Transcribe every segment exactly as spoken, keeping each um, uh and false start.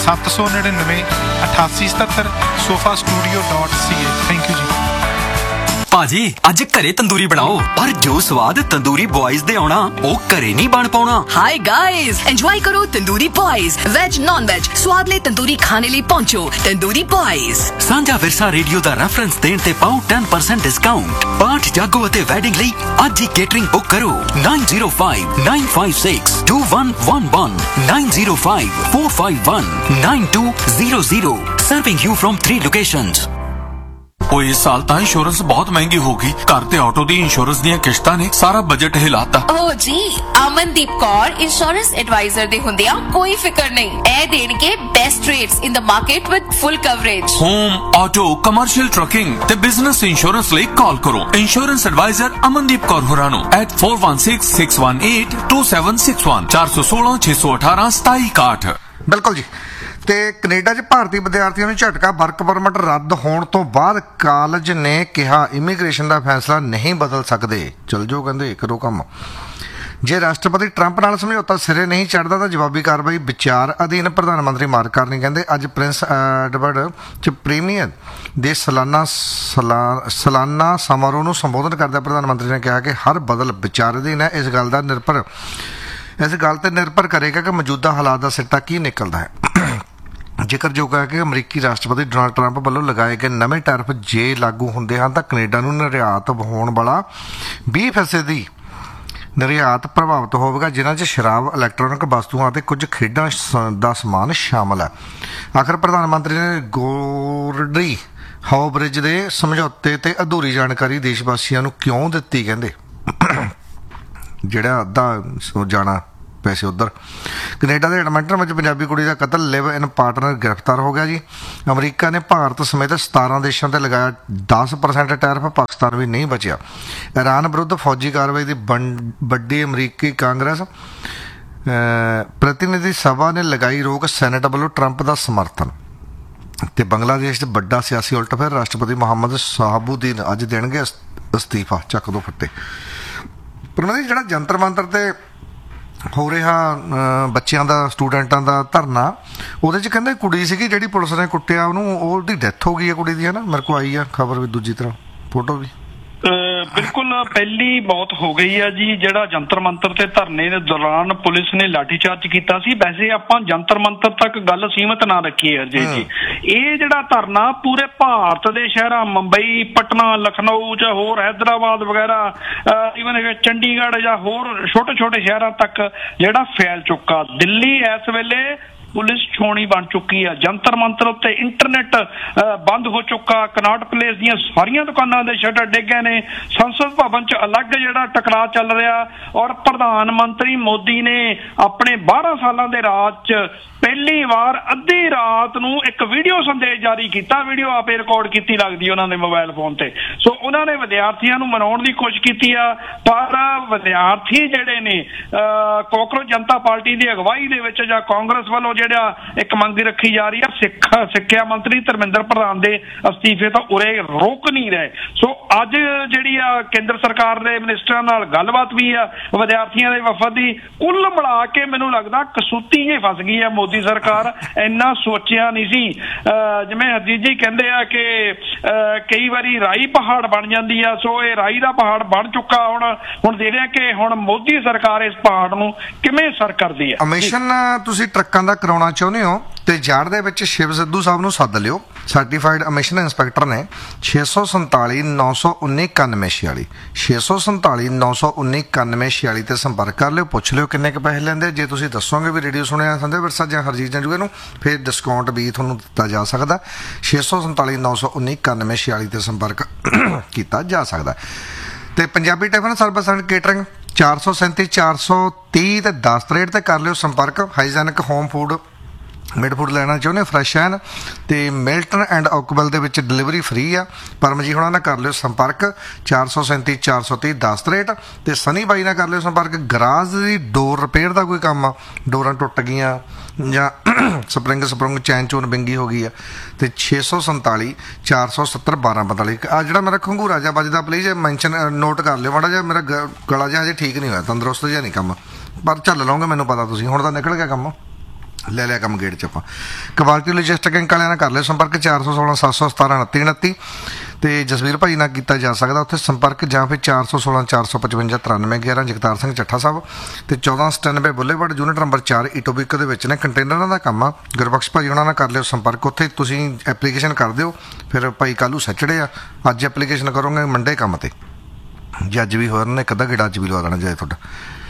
ਸੱਤ ਸੌ ਨੜਿਨਵੇਂ ਅਠਾਸੀ ਸਤੱਤਰ sofa studio dot C A. Thank you ਜੀ। ਭਾਜੀ ਅੱਜ ਘਰੇ ਤੰਦੂਰੀ ਬਣਾਓ, ਪਰ ਜੋ ਸਵਾਦ ਤੰਦੂਰੀ ਬॉयਜ਼ ਦੇ ਆਉਣਾ ਉਹ ਘਰੇ ਨਹੀਂ ਬਣ ਪਾਉਣਾ। हाय गाइस, एंजॉय करो tandoori boys. Veg non veg स्वाद ले तंदूरी खाने ਲਈ ਪਹੁੰਚੋ। ਤੰਦੂਰੀ ਬॉयਜ਼। ਸਾਂਝਾ ਵਿਰਸਾ ਰੇਡੀਓ ਦਾ ਰੈਫਰੈਂਸ ਦੇਣ ਤੇ ਪਾਓ ten percent ਡਿਸਕਾਊਂਟ। ਪਾਠ ਜਾਗੋ ਅਤੇ ਵੈਡਿੰਗ ਲਈ ਅੱਜ ਹੀ ਕੇਟਰਿੰਗ ਬੁੱਕ ਕਰੋ nine zero five nine five six two one one one nine zero five four five one nine two zero zero। Serving you from three locations। ਉਹ ਇਸ ਸਾਲ ਤਾਂ ਇੰਸ਼ੋਰੈਂਸ ਬਹੁਤ ਮਹਿੰਗੀ ਹੋ ਗਈ। ਘਰ ਤੇ ਆਟੋ ਦੀ ਇੰਸ਼ੋਰੈਂਸ ਦੀਆਂ ਕਿਸ਼ਤਾਂ ਨੇ ਸਾਰਾ ਬਜਟ ਹਿਲਾਤਾ। ਓ ਜੀ, ਅਮਨਦੀਪ ਕੌਰ ਇੰਸ਼ੋਰੈਂਸ ਐਡਵਾਈਜ਼ਰ ਦੇ ਹੁੰਦਿਆਂ ਕੋਈ ਫਿਕਰ ਨਹੀਂ। ਇਹ ਦੇਣਗੇ best rates in the market with full coverage. Home, auto, commercial trucking ਤੇ ਬਿਜ਼ਨਸ ਇੰਸ਼ੋਰੈਂਸ ਲਈ ਕਾਲ ਕਰੋ ਇੰਸ਼ੋਰੈਂਸ ਐਡਵਾਈਜ਼ਰ ਅਮਨਦੀਪ ਕੌਰ ਹੋਰਾਂ ਨੂੰ at four one six six one eight two seven six one ਚਾਰ ਸੌ ਸੋਲਾਂ ਛੇ ਸੌ ਅਠਾਰਾਂ ਸਤਾਈ ਇਕਾਹਠ। ਬਿਲਕੁਲ ਜੀ। ਤੇ ਕੈਨੇਡਾ 'ਚ ਭਾਰਤੀ ਵਿਦਿਆਰਥੀਆਂ ਨੂੰ ਝਟਕਾ। ਵਰਕ ਪਰਮਿਟ ਰੱਦ ਹੋਣ ਤੋਂ ਬਾਅਦ ਕਾਲਜ ਨੇ ਕਿਹਾ ਇਮੀਗ੍ਰੇਸ਼ਨ ਦਾ ਫੈਸਲਾ ਨਹੀਂ ਬਦਲ ਸਕਦੇ। ਚਲ ਜਾਓ ਕਹਿੰਦੇ, ਕਰੋ ਕੰਮ। ਜੇ ਰਾਸ਼ਟਰਪਤੀ ਟਰੰਪ ਨਾਲ ਸਮਝੌਤਾ ਸਿਰੇ ਨਹੀਂ ਚੜ੍ਹਦਾ ਤਾਂ ਜਵਾਬੀ ਕਾਰਵਾਈ ਵਿਚਾਰ ਅਧੀਨ ਪ੍ਰਧਾਨ ਮੰਤਰੀ ਮਾਰਕ ਕਰਨੀ। ਕਹਿੰਦੇ ਅੱਜ ਪ੍ਰਿੰਸ ਐਡਵਰਡ 'ਚ ਪ੍ਰੀਮੀਅਰ ਦੇ ਸਾਲਾਨਾ ਸਾਲਾਨਾ ਸਮਾਰੋਹ ਨੂੰ ਸੰਬੋਧਨ ਕਰਦਿਆਂ ਪ੍ਰਧਾਨ ਮੰਤਰੀ ਨੇ ਕਿਹਾ ਕਿ ਹਰ ਬਦਲ ਵਿਚਾਰ ਅਧੀਨ ਹੈ। ਇਸ ਗੱਲ ਦਾ ਨਿਰਭਰ ਇਸ ਗੱਲ 'ਤੇ ਨਿਰਭਰ ਕਰੇਗਾ ਕਿ ਮੌਜੂਦਾ ਹਾਲਾਤ ਦਾ ਸਿੱਟਾ ਕੀ ਨਿਕਲਦਾ ਹੈ। ਜ਼ਿਕਰਯੋਗ ਹੈ ਕਿ ਅਮਰੀਕੀ ਰਾਸ਼ਟਰਪਤੀ ਡੋਨਾਲਡ ਟਰੰਪ ਵੱਲੋਂ ਲਗਾਏ ਗਏ ਨਵੇਂ ਟੈਰਿਫ ਜੇ ਲਾਗੂ ਹੁੰਦੇ ਹਨ ਤਾਂ ਕੈਨੇਡਾ ਨੂੰ ਨਿਰਯਾਤ ਹੋਣ ਵਾਲਾ ਵੀਹ ਫੀਸਦੀ ਨਿਰਯਾਤ ਪ੍ਰਭਾਵਿਤ ਹੋਵੇਗਾ, ਜਿਨ੍ਹਾਂ 'ਚ ਸ਼ਰਾਬ, ਇਲੈਕਟ੍ਰੋਨਿਕ ਵਸਤੂਆਂ ਅਤੇ ਕੁਝ ਖੇਡਾਂ ਦਾ ਸਮਾਨ ਸ਼ਾਮਲ ਹੈ। ਆਖਰ ਪ੍ਰਧਾਨ ਮੰਤਰੀ ਨੇ ਗੋਰਡੀ ਹਾਓ ਬ੍ਰਿਜ ਦੇ ਸਮਝੌਤੇ ਤੇ ਅਧੂਰੀ ਜਾਣਕਾਰੀ ਦੇਸ਼ ਵਾਸੀਆਂ ਨੂੰ ਕਿਉਂ ਦਿੱਤੀ। ਕਹਿੰਦੇ ਜਿਹੜਾ ਅੱਧਾ ਜਾਣਾ ਪੈਸੇ ਉੱਧਰ। ਕੈਨੇਡਾ ਦੇ ਐਡਮੰਟਨ ਵਿੱਚ ਪੰਜਾਬੀ ਕੁੜੀ ਦਾ ਕਤਲ, ਲਿਵ ਇਨ ਪਾਰਟਨਰ ਗ੍ਰਿਫਤਾਰ ਹੋ ਗਿਆ ਜੀ। ਅਮਰੀਕਾ ਨੇ ਭਾਰਤ ਸਮੇਤ ਸਤਾਰਾਂ ਦੇਸ਼ਾਂ 'ਤੇ ਲਗਾਇਆ ਦਸ ਪਰਸੈਂਟ ਟੈਰਿਫ, ਪਾਕਿਸਤਾਨ ਵੀ ਨਹੀਂ ਬਚਿਆ। ਇਰਾਨ ਵਿਰੁੱਧ ਫੌਜੀ ਕਾਰਵਾਈ ਦੀ ਵੱਡੀ ਅਮਰੀਕੀ ਕਾਂਗਰਸ ਪ੍ਰਤੀਨਿਧੀ ਸਭਾ ਨੇ ਲਗਾਈ ਰੋਕ, ਸੈਨੇਟ ਵੱਲੋਂ ਟਰੰਪ ਦਾ ਸਮਰਥਨ। ਤੇ ਬੰਗਲਾਦੇਸ਼ 'ਚ ਵੱਡਾ ਸਿਆਸੀ ਉਲਟਫੇਰ, ਰਾਸ਼ਟਰਪਤੀ ਮੁਹੰਮਦ ਸ਼ਹਾਬੂਦੀਨ ਅੱਜ ਦੇਣਗੇ ਅਸਤੀਫਾ। ਚੱਕ ਦੋ ਫੱਟੇ। ਪਰ ਉਹਨਾਂ ਦੀ ਜਿਹੜਾ ਜੰਤਰ ਮੰਤਰ ਤੇ ਹੋ ਰਿਹਾ ਬੱਚਿਆਂ ਦਾ, ਸਟੂਡੈਂਟਾਂ ਦਾ ਧਰਨਾ, ਉਹਦੇ 'ਚ ਕਹਿੰਦੇ ਕੁੜੀ ਸੀਗੀ ਜਿਹੜੀ ਪੁਲਿਸ ਨੇ ਕੁੱਟਿਆ ਉਹਨੂੰ, ਉਹਦੀ ਡੈਥ ਹੋ ਗਈ ਹੈ ਕੁੜੀ ਦੀ, ਹੈ ਨਾ। ਮੇਰੇ ਕੋਲ ਆਈ ਆ ਖਬਰ ਵੀ, ਦੂਜੀ ਤਰ੍ਹਾਂ ਫੋਟੋ ਵੀ। ਬਿਲਕੁਲ ਪਹਿਲੀ ਮੌਤ ਹੋ ਗਈ ਆ ਜੀ। ਜਿਹੜਾ ਜੰਤਰ ਮੰਤਰ ਤੇ ਧਰਨੇ ਦੇ ਦੌਰਾਨ ਪੁਲਿਸ ਨੇ ਲਾਠੀਚਾਰਜ ਕੀਤਾ ਸੀ। ਵੈਸੇ ਆਪਾਂ ਜੰਤਰ ਮੰਤਰ ਤੱਕ ਗੱਲ ਸੀਮਤ ਨਾ ਰੱਖੀਏ ਅਜੇ ਜੀ। ਇਹ ਜਿਹੜਾ ਧਰਨਾ ਪੂਰੇ ਭਾਰਤ ਦੇ ਸ਼ਹਿਰਾਂ, ਮੁੰਬਈ, ਪਟਨਾ, ਲਖਨਊ ਜਾਂ ਹੋਰ ਹੈਦਰਾਬਾਦ ਵਗੈਰਾ, ਈਵਨ ਚੰਡੀਗੜ੍ਹ ਜਾਂ ਹੋਰ ਛੋਟੇ ਛੋਟੇ ਸ਼ਹਿਰਾਂ ਤੱਕ ਜਿਹੜਾ ਫੈਲ ਚੁੱਕਾ। ਦਿੱਲੀ ਇਸ ਵੇਲੇ ਪੁਲਿਸ ਛਾਉਣੀ ਬਣ ਚੁੱਕੀ ਆ। ਜੰਤਰ ਮੰਤਰ ਉੱਤੇ ਇੰਟਰਨੈਟ ਬੰਦ ਹੋ ਚੁੱਕਾ। ਕਨਾਟ ਪਲੇਸ ਦੀਆਂ ਸਾਰੀਆਂ ਦੁਕਾਨਾਂ ਦੇ ਸ਼ਟਰ ਡਿੱਗੇ ਨੇ। ਸੰਸਦ ਭਵਨ 'ਚ ਅਲੱਗ ਜਿਹੜਾ ਟਕਰਾਅ ਚੱਲ ਰਿਹਾ। ਔਰ ਪ੍ਰਧਾਨ ਮੰਤਰੀ ਮੋਦੀ ਨੇ ਆਪਣੇ ਬਾਰਾਂ ਸਾਲਾਂ ਦੇ ਰਾਜ 'ਚ ਪਹਿਲੀ ਵਾਰ ਅੱਧੀ ਰਾਤ ਨੂੰ ਇੱਕ ਵੀਡੀਓ ਸੰਦੇਸ਼ ਜਾਰੀ ਕੀਤਾ। ਵੀਡੀਓ ਆਪੇ ਰਿਕਾਰਡ ਕੀਤੀ ਲੱਗਦੀ ਉਹਨਾਂ ਦੇ ਮੋਬਾਈਲ ਫੋਨ ਤੇ। ਸੋ ਉਹਨਾਂ ਨੇ ਵਿਦਿਆਰਥੀਆਂ ਨੂੰ ਮਨਾਉਣ ਦੀ ਕੋਸ਼ਿਸ਼ ਕੀਤੀ ਆ, ਪਰ ਵਿਦਿਆਰਥੀ ਜਿਹੜੇ ਨੇ ਕਾਕਰੋਚ ਜਨਤਾ ਪਾਰਟੀ ਦੀ ਅਗਵਾਈ ਦੇ ਵਿੱਚ ਜਾਂ ਕਾਂਗਰਸ ਵੱਲੋਂ ਜਿਹੜਾ ਇੱਕ ਮੰਗ ਰੱਖੀ ਜਾ ਰਹੀ ਆ, ਸਿੱਖ ਸਿੱਖਿਆ ਮੰਤਰੀ ਧਰਮਿੰਦਰ ਪ੍ਰਧਾਨ ਦੇ ਅਸਤੀਫੇ ਤੋਂ ਉਰੇ ਰੋਕ ਨਹੀਂ ਰਹੇ। ਸੋ ਅੱਜ ਜਿਹੜੀ ਆ ਕੇਂਦਰ ਸਰਕਾਰ ਦੇ ਮਿਨਿਸਟਰਾਂ ਨਾਲ ਗੱਲਬਾਤ ਵੀ ਆ ਵਿਦਿਆਰਥੀਆਂ ਦੇ ਵਫਦ ਦੀ। ਕੁੱਲ ਮਿਲਾ ਕੇ ਮੈਨੂੰ ਲੱਗਦਾ ਕਸੂਤੀ ਜੇ ਫਸ ਗਈ ਆ ਮੋਦੀ ਸਰਕਾਰ। ਇੰਨਾ ਸੋਚਿਆ ਨਹੀਂ ਸੀ। ਜਿਵੇਂ ਹਰਜੀਤ ਜੀ ਕਹਿੰਦੇ ਆ ਕਿ ਕਈ ਵਾਰੀ ਰਾਈ ਪਹਾੜ ਬਣ ਜਾਂਦੀ ਆ, ਸੋ ਇਹ ਰਾਈ ਦਾ ਪਹਾੜ ਬਣ ਚੁੱਕਾ। ਹੁਣ ਹੁਣ ਦੇ ਰਿਹਾ ਕਿ ਹੁਣ ਮੋਦੀ ਸਰਕਾਰ ਇਸ ਪਹਾੜ ਨੂੰ ਕਿਵੇਂ ਸਰ ਕਰਦੀ ਆ। ਮਿਸ਼ਨ ਤੁਸੀਂ ਟਰੱਕਾਂ ਦਾ ਕਰਾਉਣਾ ਚਾਹੁੰਦੇ ਹੋ ਤੇ ਜਾੜ ਦੇ ਵਿੱਚ ਸ਼ਿਵ ਸਿੱਧੂ ਸਾਹਿਬ ਨੂੰ ਸੱਦ ਲਿਓ। ਸਰਟੀਫਾਈਡ ਅਮਿਸ਼ਨ ਇੰਸਪੈਕਟਰ ਨੇ। ਛੇ ਸੌ ਸੰਤਾਲੀ ਨੌ ਸੌ ਉੱਨੀ ਇਕਾਨਵੇਂ ਛਿਆਲੀ ਛੇ ਸੌ ਸੰਤਾਲੀ ਨੌ ਸੌ ਉੱਨੀ ਇਕਾਨਵੇਂ ਛਿਆਲੀ ਤੇ ਸੰਪਰਕ ਕਰ ਲਿਓ। ਪੁੱਛ ਲਿਓ ਕਿੰਨੇ ਕੁ ਪੈਸੇ ਲੈਂਦੇ। ਜੇ ਤੁਸੀਂ ਦੱਸੋਗੇ ਵੀ ਰੇਡੀਓ ਸੁਣਿਆ ਸੰਦੇ ਵਿਰਸਾ ਜਾਂ ਹਰਜੀਤ ਜੰਜੂਏ ਨੂੰ, ਫਿਰ ਡਿਸਕਾਊਂਟ ਵੀ ਤੁਹਾਨੂੰ ਦਿੱਤਾ ਜਾ ਸਕਦਾ। ਛੇ ਸੌ ਸੰਤਾਲੀ ਨੌ ਸੌ ਉੱਨੀ ਇਕਾਨਵੇਂ ਛਿਆਲੀ ਤੇ ਸੰਪਰਕ ਕੀਤਾ ਜਾ ਸਕਦਾ। ਤੇ Punjabi tiffin service and catering ਚਾਰ ਸੌ ਸੈਂਤੀ ਚਾਰ ਸੌ ਤੀਹ ਤੇ ਦਸ ਤਰੇਹਠ ਤੇ ਕਰ ਲਿਓ ਸੰਪਰਕ। Hygienic home food mid food ਲੈਣਾ ਚਾਹੁੰਦੇ ਫਰੈਸ਼ ਐਨ ਤੇ ਮਿਲਟਨ ਐਂਡ ਓਕਵੈਲ ਦੇ ਵਿੱਚ ਡਿਲੀਵਰੀ ਫ੍ਰੀ ਆ। ਪਰਮ ਜੀ ਹੁਣਾਂ ਨਾਲ ਕਰ ਲਿਓ ਸੰਪਰਕ ਚਾਰ ਸੌ ਸੈਂਤੀ ਚਾਰ ਸੌ ਤੀਹ ਦਸ ਤਰੇਹਠ ਤੇ ਸਨੀ ਬਾਈ ਨਾਲ ਕਰ ਲਿਓ ਸੰਪਰਕ। ਗਰਾਜ ਦੀ ਡੋਰ ਰਿਪੇਅਰ ਦਾ ਕੋਈ ਕੰਮ ਆ, ਡੋਰਾਂ ਟੁੱਟ ਗਈਆਂ ਜਾਂ ਸਪਰਿੰਗ ਸਪਰੁੰਗ ਚੈਨ ਚੂਨ ਬਿੰਗੀ ਹੋ ਗਈ ਆ ਤੇ ਛੇ ਸੌ ਸੰਤਾਲੀ ਚਾਰ ਸੌ ਸੱਤਰ ਬਾਰਾਂ ਪੰਤਾਲੀ। ਆ ਜਿਹੜਾ ਮੇਰਾ ਖੰਗੂਰਾ ਜਿਹਾ ਵੱਜਦਾ ਪਲੀਜ਼ ਮੈਂਸ਼ਨ ਨੋਟ ਕਰ ਲਿਓ ਮਾੜਾ ਜਿਹਾ। ਮੇਰਾ ਗਲਾ ਜਿਹਾ ਹਜੇ ਠੀਕ ਨਹੀਂ ਹੋਇਆ, ਤੰਦਰੁਸਤ ਜਿਹਾ ਨਹੀਂ ਕੰਮ, ਪਰ ਚੱਲ ਲਓਗੇ ਮੈਨੂੰ ਪਤਾ ਤੁਸੀਂ। ਹੁਣ ਤਾਂ ਨਿਕਲ ਗਿਆ ਕੰਮ। ਲੈ ਲਿਆ ਕੰਮ ਗੇੜ 'ਚ ਆਪਾਂ। ਕਵਾਲਟੀ ਲੋਜਿਸਟਿਕ ਇੰਕ ਵਾਲਿਆਂ ਨਾਲ ਕਰ ਲਿਓ ਸੰਪਰਕ ਚਾਰ ਸੌ ਸੋਲਾਂ ਸੱਤ ਸੌ ਸਤਾਰਾਂ ਉਨੱਤੀ ਉਨੱਤੀ ਤੇ ਜਸਵੀਰ ਭਾਈ ਨਾਲ ਕੀਤਾ ਜਾ ਸਕਦਾ ਉੱਥੇ ਸੰਪਰਕ, ਜਾਂ ਫਿਰ ਚਾਰ ਸੌ ਸੋਲਾਂ ਚਾਰ ਸੌ ਪਚਵੰਜਾ ਤਰਾਨਵੇਂ ਗਿਆਰਾਂ ਜਗਤਾਰ ਸਿੰਘ ਚੱਠਾ ਸਾਹਿਬ ਤੇ ਚੌਦਾਂ ਸਤਾਨਵੇਂ ਬੁੱਲੇਵਾਰਡ ਯੂਨਿਟ ਨੰਬਰ ਚਾਰ ਈਟੋਬਿਕ ਦੇ ਵਿੱਚ ਨੇ। ਕੰਟੇਨਰਾਂ ਦਾ ਕੰਮ ਆ। ਗੁਰਬਖਸ਼ ਭਾਈ ਉਹਨਾਂ ਨਾਲ ਕਰ ਲਿਓ ਸੰਪਰਕ, ਉੱਥੇ ਤੁਸੀਂ ਐਪਲੀਕੇਸ਼ਨ ਕਰ ਦਿਓ। ਫਿਰ ਭਾਈ ਕੱਲ੍ਹ ਨੂੰ ਸੈਚਰਡੇ ਆ, ਅੱਜ ਐਪਲੀਕੇਸ਼ਨ ਕਰੋਗੇ ਮੰਡੇ ਕੰਮ ਤੇ, ਜੇ ਅੱਜ ਵੀ ਹੋਰ ਨੇ ਇੱਕ ਅੱਧਾ ਗੇੜਾ ਅੱਜ ਵੀ ਲਵਾ ਦੇਣਾ ਜਾਏ ਤੁਹਾਡਾ।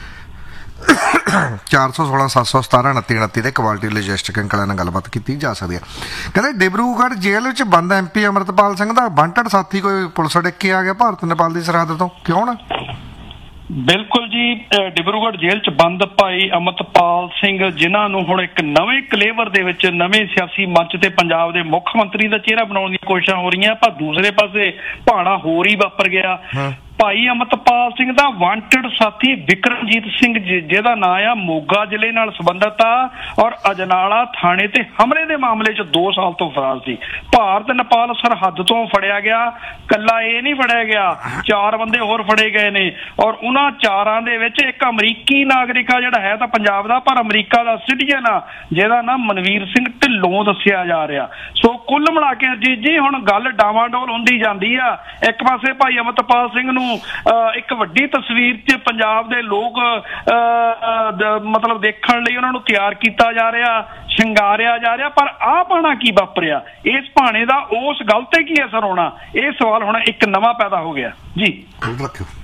ਚਾਰ ਸੌ ਸੋਲਾਂ ਸੱਤ ਸੌ ਸਤਾਰਾਂ ਉਨੱਤੀ ਉਨੱਤੀ ਦੇ ਕੁਆਲਿਟੀ ਲੋਜਿਸਟਿਕ ਇੰਕ ਵਾਲਿਆਂ ਨਾਲ ਗੱਲਬਾਤ ਕੀਤੀ ਜਾ ਸਕਦੀ ਹੈ। ਕਹਿੰਦੇ ਡਿਬਰੂਗੜ੍ਹ ਜੇਲ੍ਹ ਵਿੱਚ ਬੰਦ ਐਮ ਪੀ ਅੰਮ੍ਰਿਤਪਾਲ ਸਿੰਘ ਦਾ ਵਾਂਟਡ ਸਾਥੀ ਕੋਈ ਪੁਲਿਸ ਅੜਿੱਕ ਕੇ ਆ ਗਿਆ ਭਾਰਤ ਨੇਪਾਲ ਦੀ ਸਰਹੱਦ ਤੋਂ, ਕਿਉਂ ਨਾ? ਬਿਲਕੁਲ ਜੀ, ਡਿਬਰੂਗੜ੍ਹ ਜੇਲ੍ਹ 'ਚ ਬੰਦ ਭਾਈ ਅੰਮ੍ਰਿਤਪਾਲ ਸਿੰਘ, ਜਿਨ੍ਹਾਂ ਨੂੰ ਹੁਣ ਇੱਕ ਨਵੇਂ ਕਲੇਵਰ ਦੇ ਵਿੱਚ ਨਵੇਂ ਸਿਆਸੀ ਮੰਚ ਤੇ ਪੰਜਾਬ ਦੇ ਮੁੱਖ ਮੰਤਰੀ ਦਾ ਚਿਹਰਾ ਬਣਾਉਣ ਦੀਆਂ ਕੋਸ਼ਿਸ਼ਾਂ ਹੋ ਰਹੀਆਂ, ਪਰ ਦੂਸਰੇ ਪਾਸੇ ਭਾਣਾ ਹੋਰ ਹੀ ਵਾਪਰ ਗਿਆ। ਭਾਈ ਅੰਮ੍ਰਿਤਪਾਲ ਸਿੰਘ ਦਾ ਵਾਂਟਡ ਸਾਥੀ ਵਿਕਰਮਜੀਤ ਸਿੰਘ, ਜਿਹਦਾ ਨਾਂ ਆ, ਮੋਗਾ ਜ਼ਿਲ੍ਹੇ ਨਾਲ ਸੰਬੰਧਿਤ ਆ ਔਰ ਅਜਨਾਲਾ ਥਾਣੇ ਤੇ ਹਮਲੇ ਦੇ ਮਾਮਲੇ 'ਚ ਦੋ ਸਾਲ ਤੋਂ ਫਰਾਰ ਸੀ। ਭਾਰਤ ਨੇਪਾਲ ਸਰਹੱਦ ਤੋਂ ਫੜਿਆ ਗਿਆ। ਕੱਲਾ ਇਹ ਨਹੀਂ ਫੜਿਆ ਗਿਆ, ਚਾਰ ਬੰਦੇ ਹੋਰ ਫੜੇ ਗਏ ਨੇ ਔਰ ਉਹਨਾਂ ਚਾਰਾਂ ਦੇ ਵਿੱਚ ਇੱਕ ਅਮਰੀਕੀ ਨਾਗਰਿਕ ਆ, ਜਿਹੜਾ ਹੈ ਤਾਂ ਪੰਜਾਬ ਦਾ ਪਰ ਅਮਰੀਕਾ ਦਾ ਸਿਟੀਜ਼ਨ ਆ, ਜਿਹਦਾ ਨਾਮ ਮਨਵੀਰ ਸਿੰਘ ਢਿੱਲੋਂ ਦੱਸਿਆ ਜਾ ਰਿਹਾ। ਸੋ ਕੁੱਲ ਮਿਲਾ ਕੇ ਜੀ ਜੀ ਹੁਣ ਗੱਲ ਡਾਵਾਂਡੋਲ ਹੁੰਦੀ ਜਾਂਦੀ ਆ। ਇੱਕ ਪਾਸੇ ਭਾਈ ਅੰਮ੍ਰਿਤਪਾਲ ਸਿੰਘ ਨੂੰ ਇੱਕ ਵੱਡੀ ਤਸਵੀਰ 'ਚ ਪੰਜਾਬ ਦੇ ਲੋਕ ਮਤਲਬ ਦੇਖਣ ਲਈ ਉਹਨਾਂ ਨੂੰ ਤਿਆਰ ਕੀਤਾ ਜਾ ਰਿਹਾ, ਸ਼ਿੰਗਾਰਿਆ ਜਾ ਰਿਹਾ, ਪਰ ਆਹ ਭਾਣਾ ਕੀ ਵਾਪਰਿਆ, ਇਸ ਭਾਣੇ ਦਾ ਉਸ ਗੱਲ ਤੇ ਕੀ ਅਸਰ ਹੋਣਾ, ਇਹ ਸਵਾਲ ਹੁਣ ਇੱਕ ਨਵਾਂ ਪੈਦਾ ਹੋ ਗਿਆ ਜੀ। ਰੱਖਿਓ।